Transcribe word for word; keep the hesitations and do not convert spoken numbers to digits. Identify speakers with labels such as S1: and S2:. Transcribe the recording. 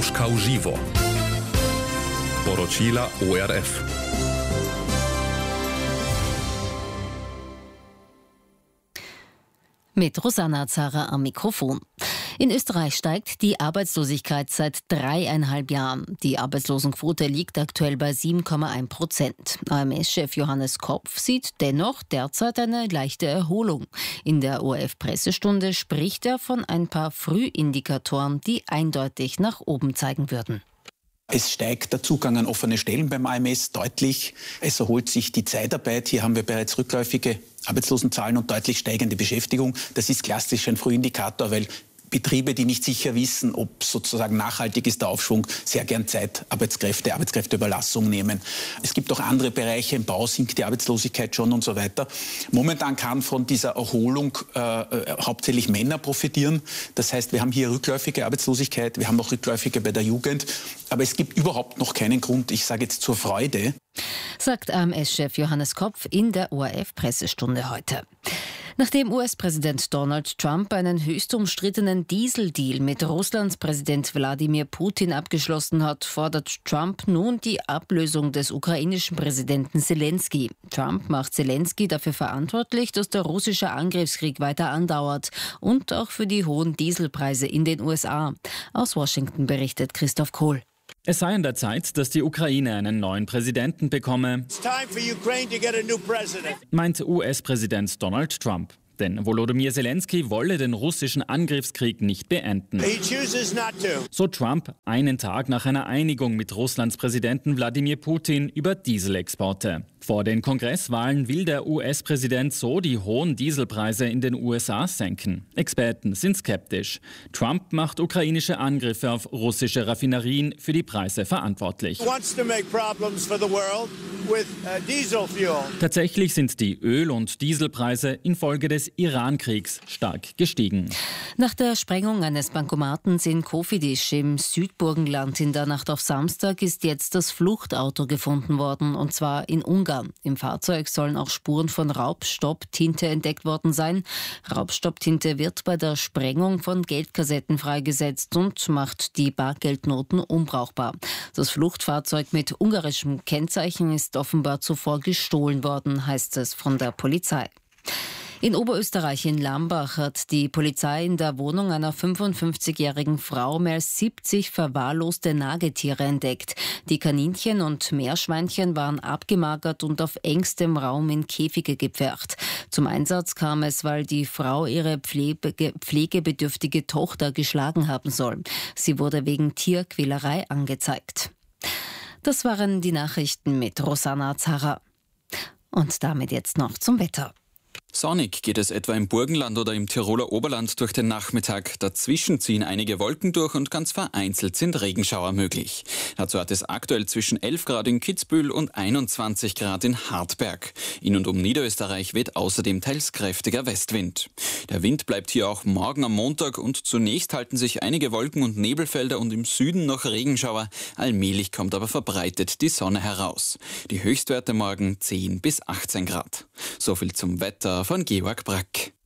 S1: Moskau Živo. Poročila O R F.
S2: Mit Rosanna Zara am Mikrofon. In Österreich steigt die Arbeitslosigkeit seit dreieinhalb Jahren. Die Arbeitslosenquote liegt aktuell bei sieben Komma eins Prozent. A M S-Chef Johannes Kopf sieht dennoch derzeit eine leichte Erholung. In der O R F-Pressestunde spricht er von ein paar Frühindikatoren, die eindeutig nach oben zeigen würden.
S3: Es steigt der Zugang an offene Stellen beim A M S deutlich. Es erholt sich die Zeitarbeit. Hier haben wir bereits rückläufige Arbeitslosenzahlen und deutlich steigende Beschäftigung. Das ist klassisch ein Frühindikator, weil Betriebe, die nicht sicher wissen, ob sozusagen nachhaltig ist der Aufschwung, sehr gern Zeitarbeitskräfte, Arbeitskräfteüberlassung nehmen. Es gibt auch andere Bereiche, im Bau sinkt die Arbeitslosigkeit schon und so weiter. Momentan kann von dieser Erholung äh, hauptsächlich Männer profitieren. Das heißt, wir haben hier rückläufige Arbeitslosigkeit, wir haben auch rückläufige bei der Jugend. Aber es gibt überhaupt noch keinen Grund, ich sage jetzt zur Freude,
S2: sagt A M S-Chef Johannes Kopf in der O R F-Pressestunde heute. Nachdem U S-Präsident Donald Trump einen höchst umstrittenen Dieseldeal mit Russlands Präsident Wladimir Putin abgeschlossen hat, fordert Trump nun die Ablösung des ukrainischen Präsidenten Selenskyj. Trump macht Selenskyj dafür verantwortlich, dass der russische Angriffskrieg weiter andauert und auch für die hohen Dieselpreise in den U S A. Aus Washington berichtet Christoph Kohl.
S4: Es sei an der Zeit, dass die Ukraine einen neuen Präsidenten bekomme, meint U S-Präsident Donald Trump. Denn Volodymyr Selenskyj wolle den russischen Angriffskrieg nicht beenden. So Trump einen Tag nach einer Einigung mit Russlands Präsidenten Wladimir Putin über Dieselexporte. Vor den Kongresswahlen will der U S-Präsident so die hohen Dieselpreise in den U S A senken. Experten sind skeptisch. Trump macht ukrainische Angriffe auf russische Raffinerien für die Preise verantwortlich. Tatsächlich sind die Öl- und Dieselpreise infolge des Iran-Kriegs stark gestiegen.
S2: Nach der Sprengung eines Bankomatens in Kofidis im Südburgenland in der Nacht auf Samstag ist jetzt das Fluchtauto gefunden worden, und zwar in Ungarn. Im Fahrzeug sollen auch Spuren von Raubstopptinte entdeckt worden sein. Raubstopptinte wird bei der Sprengung von Geldkassetten freigesetzt und macht die Bargeldnoten unbrauchbar. Das Fluchtfahrzeug mit ungarischem Kennzeichen ist offenbar zuvor gestohlen worden, heißt es von der Polizei. In Oberösterreich in Lambach hat die Polizei in der Wohnung einer fünfundfünfzigjährigen Frau mehr als siebzig verwahrloste Nagetiere entdeckt. Die Kaninchen und Meerschweinchen waren abgemagert und auf engstem Raum in Käfige gepfercht. Zum Einsatz kam es, weil die Frau ihre pflege, pflegebedürftige Tochter geschlagen haben soll. Sie wurde wegen Tierquälerei angezeigt. Das waren die Nachrichten mit Rosanna Zara. Und damit jetzt noch zum Wetter.
S5: Sonnig geht es etwa im Burgenland oder im Tiroler Oberland durch den Nachmittag. Dazwischen ziehen einige Wolken durch und ganz vereinzelt sind Regenschauer möglich. Dazu hat es aktuell zwischen elf Grad in Kitzbühel und einundzwanzig Grad in Hartberg. In und um Niederösterreich weht außerdem teils kräftiger Westwind. Der Wind bleibt hier auch morgen am Montag und zunächst halten sich einige Wolken- und Nebelfelder und im Süden noch Regenschauer. Allmählich kommt aber verbreitet die Sonne heraus. Die Höchstwerte morgen zehn bis achtzehn Grad. So viel zum Wetter von Georg Brack.